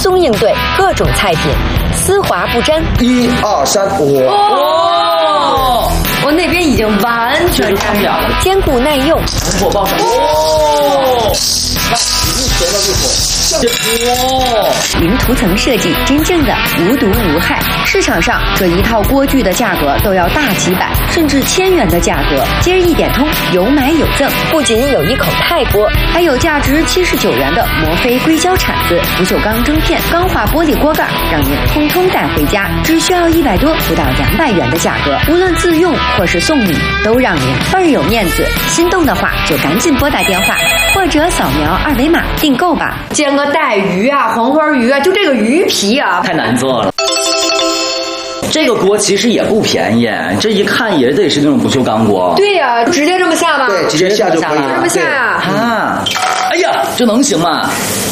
松应对，各种菜品丝滑不沾。 1、2、3， 我那边已经完全沾不了了， 坚固耐用。 火爆上。 零涂层设计，真正的无毒无害。市场上这一套锅具的价格都要大几百甚至1000元的价格。今日一点通，有买有赠，不仅有一口钛锅，还有价值79元的摩飞硅胶铲子、不锈钢蒸片、钢化玻璃锅盖，让您通通带回家，只需要100多不到200元的价格。无论自用或是送礼，都让您倍儿有面子。心动的话就赶紧拨打电话或者扫描2维码订购吧。 煎个带鱼啊，黄花鱼啊，就这个鱼皮啊， 太难做了。这个锅其实也不便宜，这一看也得是那种不锈钢锅。 对呀，直接这么下吧。 对，直接下就可以了。 这么下呀？ 啊！哎呀，这能行吗？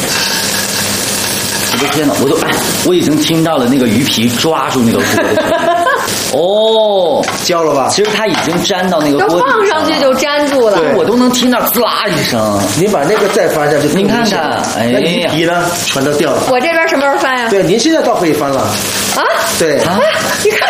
我的天哪，我已经听到了那个鱼皮抓住那个锅的声音。哦， 焦了吧？ 其实它已经粘到那个锅底放上去就粘住了。 我都能听到滋啦一声。 您把那个再翻下去， 您看看，哎呀， 那鱼皮呢，全都掉了。 我这边什么时候翻呀？ 对，您现在倒可以翻了。 啊？ 对。 啊，你看。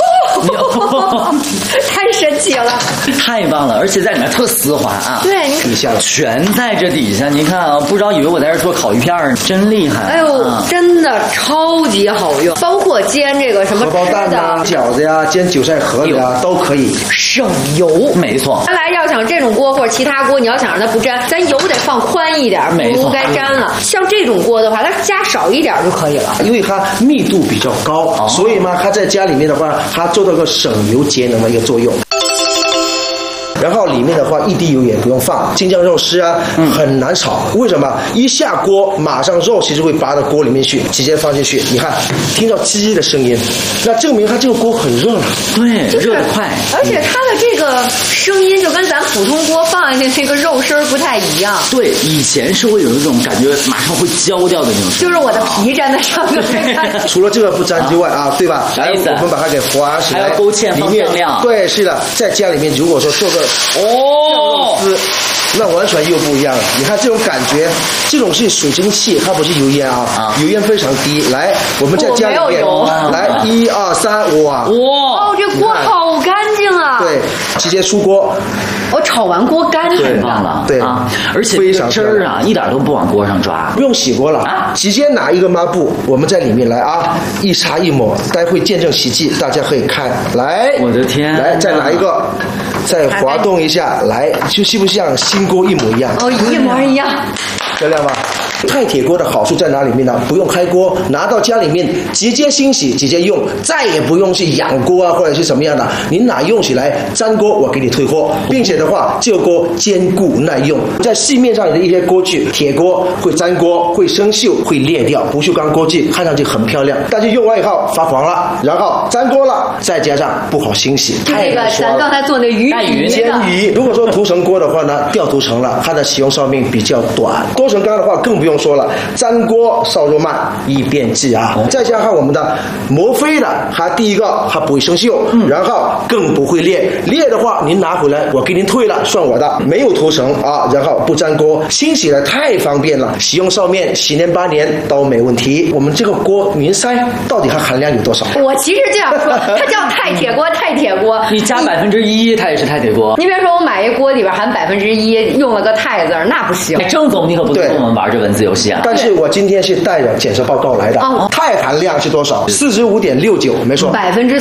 太神奇了， 太棒了，而且在里面特丝滑啊！ 对，你底下全在这底下，您看啊，不知道以为我在这做烤鱼片儿，真厉害！ 哎呦，真的超级好用，包括煎这个什么荷包蛋啊、饺子呀、煎韭菜盒子呀都可以， 省油。 没错。 原来要想这种锅或者其他锅，你要想让它不粘，咱油得放宽一点，不如该粘了。像这种锅的话，它加少一点就可以了， 因为它密度比较高，所以嘛，它在家里面的话，它做到个省油节能的一个作用。然后里面的话，一滴油也不用放，京酱肉丝啊，很难炒。为什么？一下锅，马上肉其实会拔到锅里面去，直接放进去。你看，听到叽叽的声音，那证明它这个锅很热了。 对，热得快。 而且它的这个声音就跟咱普通锅放进去那个肉声不太一样。 对，以前是会有一种感觉，马上会焦掉的那种。 就是我的皮粘在上面。 除了这个不粘之外啊，对吧？来，我们把它给划起来， 还要勾芡放酱料。 对，是的，在家里面如果说做个酱肉丝，那完全又不一样了。你看这种感觉，这种是水蒸气，它不是油烟啊，油烟非常低。来，我们在家里面，来1、2、3，哇！ 哦，这锅好干净啊！ 对，直接出锅。 我炒完锅干净了， 对啊，而且这个汁儿啊，一点都不往锅上抓， 不用洗锅了，直接拿一个抹布，我们在里面来啊，一擦一抹，待会见证奇迹，大家可以看。来， 我的天， 来再拿一个，再滑动一下，来，就是不是像新锅一模一样？ 哦，一模一样， 漂亮吧？钛铁锅的好处在哪里面呢？不用开锅，拿到家里面直接清洗，直接用，再也不用去养锅啊，或者是什么样的。您拿用起来粘锅，我给你退货，并且的话，这个锅坚固耐用。在市面上的一些锅具，铁锅会粘锅，会生锈，会裂掉；不锈钢锅具看上去很漂亮，但是用完以后发黄了，然后粘锅了，再加上不好清洗。 就那个咱刚才做那鱼皮煎鱼，如果说涂层锅的话呢，掉涂层了，它的使用寿命比较短。多层缸的话更不用说了，粘锅烧肉慢，易变质啊。再加上我们的摩飞的，它第一个它不会生锈，然后更不会裂。裂的话，您拿回来我给您退了，算我的。没有涂层啊，然后不粘锅，清洗的太方便了，使用寿命10年8年都没问题。我们这个锅您猜到底它含量有多少？ 我其实这样说，它叫钛铁锅，钛铁锅， 你加1%，它也是钛铁锅。 你别说我买一锅里边含1%，用了个钛字，那不行。 郑总，你可不能跟我们玩这文字游戏啊！ 但是我今天是带着检测报告来的，钛含量是多少？45.69，没错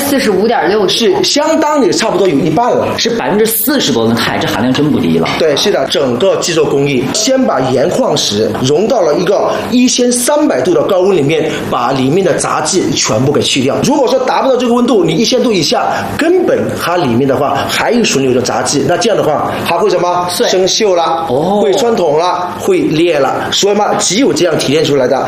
，45.6 是相当于差不多有一半了， 是40%多的钛，这含量真不低了。 对，是的，整个制作工艺，先把盐矿石融到了一个1300度的高温里面，把里面的杂质全部给去掉。如果说达不到这个温度，你1000度以下，根本它里面的话还有存留着杂质，那这样的话它会什么？生锈了，会穿孔了，会裂了。所以嘛，只有这样提炼出来的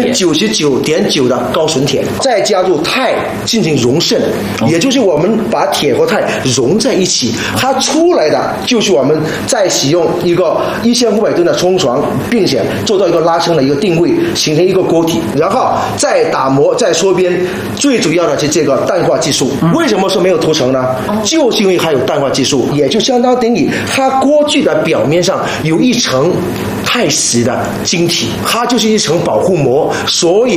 99.9%的高纯铁，再加入钛进行熔渗，也就是我们把铁和钛融在一起，它出来的就是我们再使用一个1500吨的冲床，并且做到一个拉伸的一个定位，形成一个锅体，然后再打磨再缩边。最主要的是这个淡化技术。为什么说没有涂层呢？就是因为它有淡化技术，也就相当等于它锅具的表面上有一层钛石的晶体，它就是一层保护膜，所以